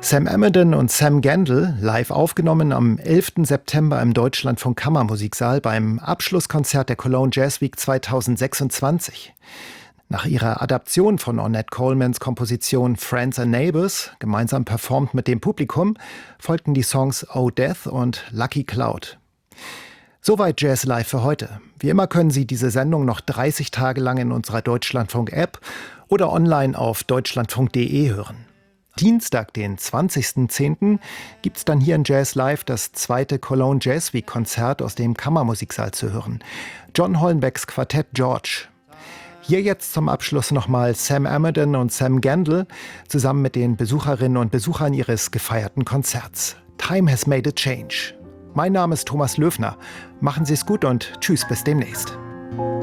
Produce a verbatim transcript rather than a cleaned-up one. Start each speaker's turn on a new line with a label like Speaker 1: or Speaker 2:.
Speaker 1: Sam Amidon und Sam Gendel, live aufgenommen am elften September im Deutschlandfunk Kammermusiksaal beim Abschlusskonzert der Cologne Jazz Week zweitausendsechsundzwanzig. Nach ihrer Adaption von Ornette Colemans Komposition Friends and Neighbors, gemeinsam performt mit dem Publikum, folgten die Songs Oh Death und Lucky Cloud. Soweit Jazz Live für heute. Wie immer können Sie diese Sendung noch dreißig Tage lang in unserer Deutschlandfunk-App oder online auf deutschlandfunk punkt de hören. Dienstag, den zwanzigsten zehnten gibt's dann hier in Jazz Live das zweite Cologne Jazz Week Konzert aus dem Kammermusiksaal zu hören. John Hollenbecks Quartett George. Hier jetzt zum Abschluss nochmal Sam Amidon und Sam Gendel zusammen mit den Besucherinnen und Besuchern ihres gefeierten Konzerts. Time has made a change. Mein Name ist Thomas Löfner. Machen Sie es gut und tschüss, bis demnächst.